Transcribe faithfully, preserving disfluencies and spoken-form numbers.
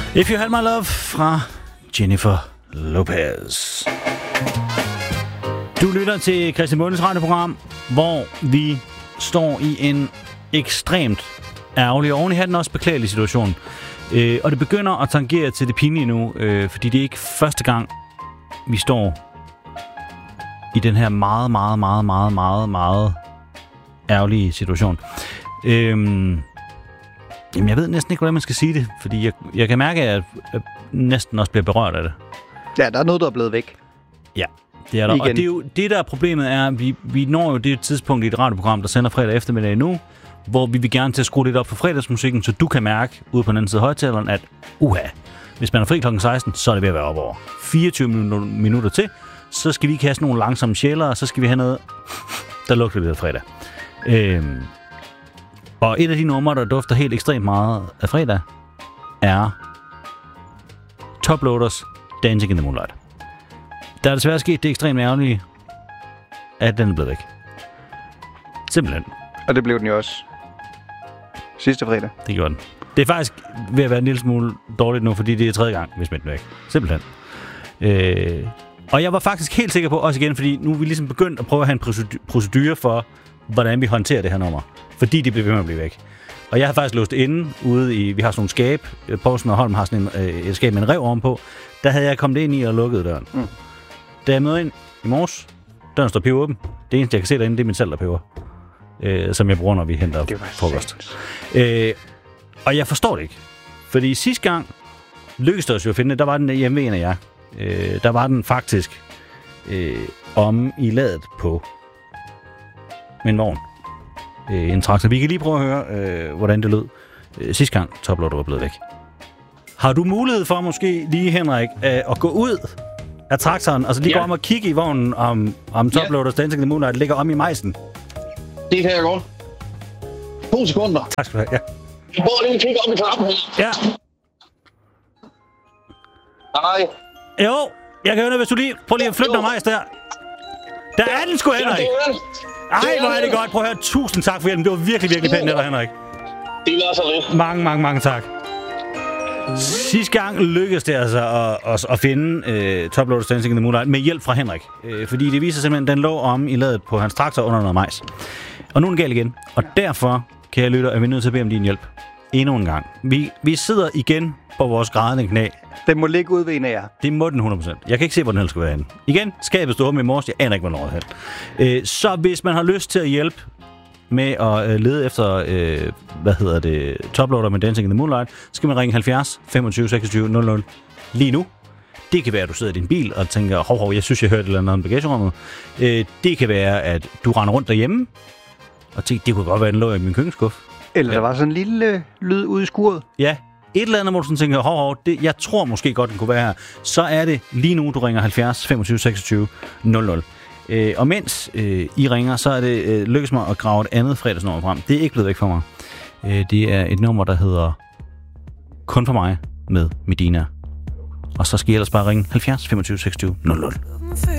If You Had My Love fra Jennifer Lopez. Du lytter til Christian Bondes radioprogram, hvor vi står i en ekstremt ærgerlig og oven i hatten også beklagelig situation. Øh, og det begynder at tangere til det pinlige nu, øh, fordi det er ikke første gang, vi står i den her meget, meget, meget, meget, meget, meget ærgerlige situation. Øh, jamen, jeg ved næsten ikke, hvordan man skal sige det, fordi jeg, jeg kan mærke, at jeg næsten også bliver berørt af det. Ja, der er noget, der er blevet væk. Ja, det er der. Igen. Og det, er jo, det der er problemet er, at vi, vi når jo det tidspunkt i et radioprogram, der sender fredag eftermiddag nu, hvor vi vil gerne til at skrue lidt op for fredagsmusikken, så du kan mærke ude på den anden side af højtaleren, at uha, hvis man er fri klokken seksten, så er det ved at være op over. fireogtyve minutter til, så skal vi kaste nogle langsomme sjæler, og så skal vi have noget, der lugter lidt af fredag. Øhm, og et af de numre, der dufter helt ekstremt meget af fredag, er Toploaders Dancing in the Moonlight. Der er desværre sket det ekstremt ærgerlige, at den er blevet væk. Simpelthen. Og det blev den jo også sidste fredag. Det gjorde den. Det er faktisk ved at være en lille smule dårligt nu, fordi det er tredje gang, vi smidt den væk. Simpelthen. Øh, og jeg var faktisk helt sikker på, også igen, fordi nu er vi ligesom begyndt at prøve at have en procedure for, hvordan vi håndterer det her nummer. Fordi det bliver ved med at blive væk. Og jeg har faktisk låst inde ude i, vi har sådan en skab, Poulsen og Holm har sådan en, øh, et skab med en rev ovenpå. Der havde jeg kommet ind i og lukket døren. Mm. Da jeg mødte ind i morges, døren står piv åben. Det eneste, jeg kan se derinde, det er min salt og peber. Øh, som jeg bruger, når vi henter frokost. Øh, og jeg forstår det ikke. Fordi sidste gang lykkedes det os jo at finde det. Der var den hjemme ved en af jer. Øh, der var den faktisk øh, om i ladet på med en vogn. Øh, en traktor. Vi kan lige prøve at høre, øh, hvordan det lød øh, sidste gang Toploader var blevet væk. Har du mulighed for måske lige, Henrik, øh, at gå ud af traktoren, og så lige ja. gå om og kigge i vognen, om, om Toploaders Dancing in the Moonlight ligger om i majsen? Det kan jeg godt. To sekunder. Tak skal du have, ja. Jeg prøver lige at kigge op i trappen her. Ja. Nej. Jo, jeg kan høre det, hvis du lige... Prøv lige at flytte noget majs der. Der er den sgu, Henrik. Ej, hvor er det godt. Prøv at høre. Tusind tak for hjælpen. Det var virkelig, virkelig pænt, der, Henrik. Det var så lidt. Mange, mange, mange tak. Sidste gang lykkedes det altså at, at, at finde uh, Toploaders Dancing in the Moonlight med hjælp fra Henrik. Uh, fordi det viser simpelthen, at den lå om i ladet på hans traktor under noget majs. Og nu er den galt igen. Og derfor kan jeg lytte, at vi er nødt til at bede om din hjælp. Endnu en gang. Vi, vi sidder igen på vores grædende knæ. Den må ligge ude ved en af jer. Det må den hundrede procent. Jeg kan ikke se, hvor den helst skal være henne. Igen, skabet stod med i morges. Jeg aner ikke, hvornår det er. Uh, så hvis man har lyst til at hjælpe med at øh, lede efter, øh, hvad hedder det, Toploader med Dancing in the Moonlight, så skal man ringe halvfjerds femogtyve seksogtyve nul nul lige nu. Det kan være, at du sidder i din bil og tænker, hov, hov, jeg synes, jeg hørte et eller andet om bagagerummet. Øh, det kan være, at du render rundt derhjemme, og tænker, det kunne godt være, at den lå i min køkkenskuff. Eller ja. Der var sådan en lille øh, lyd ude i skuret. Ja, et eller andet, hvor du sådan tænker, hov, hov, det, jeg tror måske godt, den kunne være her. Så er det lige nu, du ringer halvfjerds femogtyve seksogtyve nul nul. Øh, og mens øh, I ringer, så er det øh, lykkes mig at grave et andet fredagsnummer frem. Det er ikke blevet væk for mig. Øh, det er et nummer, der hedder Kun for mig med Medina. Og så skal I ellers bare ringe halvfjerds femogtyve seksogtyve nul nul.